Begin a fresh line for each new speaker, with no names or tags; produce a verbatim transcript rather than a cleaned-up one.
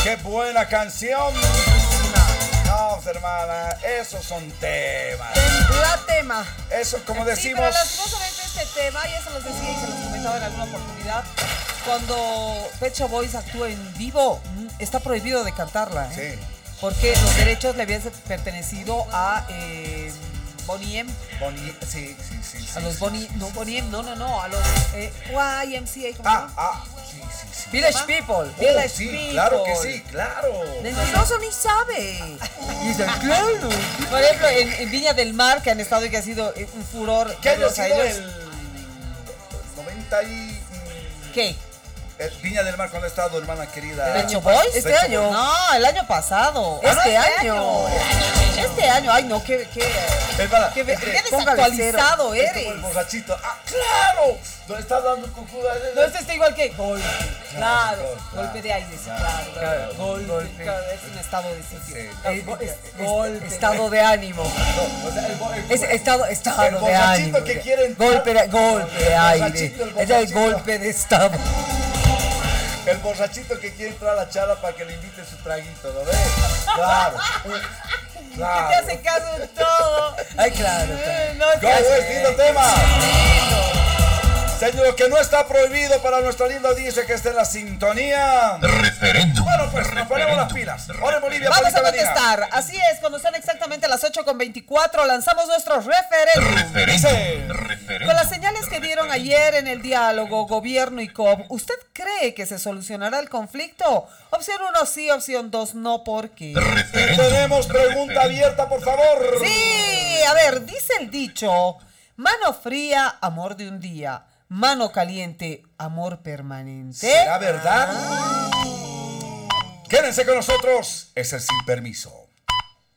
qué buena canción. No, hermana, esos son temas.
La tema.
Eso, como
Sí,
decimos.
pero lastimosamente este tema, ya se los decía y se los comentaba en alguna oportunidad, cuando Pet Shop Boys actúa en vivo, está prohibido de cantarla. ¿eh?
Sí.
Porque los derechos le habían pertenecido a eh, Bonnie M.
Bonnie, sí, sí, sí.
A
sí,
los
sí,
Bonnie,
sí,
no,
sí,
Bonnie M, no, no, no, a los eh, Y M C A. ¿Cómo se
Ah,
llama?
ah, sí, sí, sí.
Village People.
Oh,
Village
sí,
People.
claro que sí, claro.
Mentiroso ni sabe. Y dice, claro. Por ejemplo, en, en Viña del Mar, que han estado y que ha sido eh, un furor.
¿Qué año ha
verlos a
sido
ellos.
el noventa y...
¿Qué?
El Viña del Mar cuando ha estado, hermana querida.
¿El año Boys?
Este
Este
año.
año. No, el año pasado.
Ah, ¿no?
Este año. Este año. Ay, no, qué, qué,
Hermana,
qué,
este,
qué
póngale
desactualizado
cero. Este fue el
eres.
borrachito. ¡Ah, claro! ¿Dónde está dando cucuda?
No, este está igual que golpe. Claro,
claro,
golpe de aire, sí,
claro,
claro.
claro.
Golpe,
Golpe.
claro, es un estado de sitio.
Sí.
Eh, es- es-
Golpe.
Estado de ánimo.
No, o sea, el, bo- el-
Es estado, estado
el
de
borrachito
ánimo.
que quiere entrar-
Golpe de, golpe de
El
aire.
borrachito, el
Es el
borrachito.
golpe de estado.
el borrachito que quiere entrar a la charla para que le invite su traguito, ¿no ves? Claro. Claro.
Que te hace caso en todo.
Ay, claro.
Eh, no,
¿Cómo
que-
es lindo tema? Señor, lo que no está prohibido para nuestra linda audiencia que esté en la sintonía.
Referéndum.
Bueno, pues nos ponemos las pilas. Ahora en Bolivia,
Vamos a
Paulita Medina.
contestar. Así es, cuando sean exactamente las ocho con veinticuatro, lanzamos nuestro referéndum.
Dice.
Con las señales que dieron ayer en el diálogo gobierno y C O B, ¿usted cree que se solucionará el conflicto? Opción uno sí, opción dos no, ¿por qué?
Y tenemos pregunta abierta, por favor.
Sí, a ver, dice el dicho, mano fría, amor de un día, mano caliente, amor permanente.
¿Será verdad? Quédense con nosotros. Es el Sin Permiso.